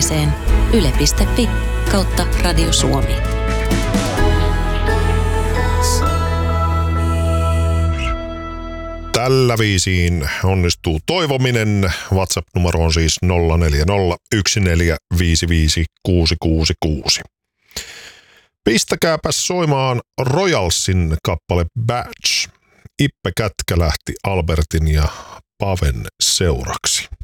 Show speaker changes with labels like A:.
A: osoitteeseen yle.fi/Radio Suomi.
B: Tällä viisiin onnistuu toivominen. WhatsApp-numero on siis 0401455666. Pistäkääpäs soimaan Royalsin kappale Badge. Ippe Kätkä lähti Albertin ja Paven seuraksi.